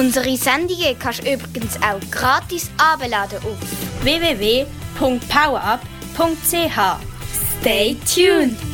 Unsere Sendungen kannst du übrigens auch gratis abladen auf www.powerup.ch. Stay tuned!